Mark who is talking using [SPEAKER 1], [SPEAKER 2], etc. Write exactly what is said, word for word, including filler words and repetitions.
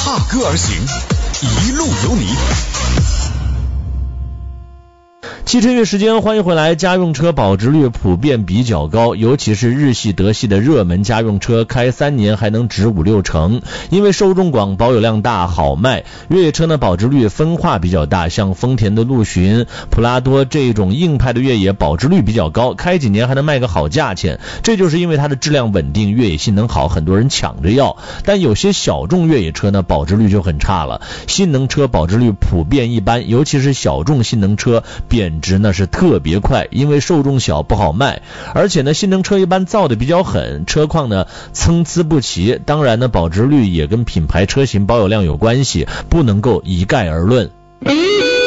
[SPEAKER 1] 踏歌而行，一路有你。
[SPEAKER 2] 汽车月时间，欢迎回来。家用车保值率普遍比较高，尤其是日系、德系的热门家用车，开三年还能值五六成。因为受众广，保有量大，好卖。越野车呢，保值率分化比较大，像丰田的陆巡、普拉多这种硬派的越野，保值率比较高，开几年还能卖个好价钱。这就是因为它的质量稳定，越野性能好，很多人抢着要。但有些小众越野车呢，保值率就很差了。性能车保值率普遍一般，尤其是小众性能车，贬值那是特别快，因为受众小不好卖，而且呢性能车一般造的比较狠，车况呢参差不齐，当然呢保值率也跟品牌车型保有量有关系，不能够一概而论。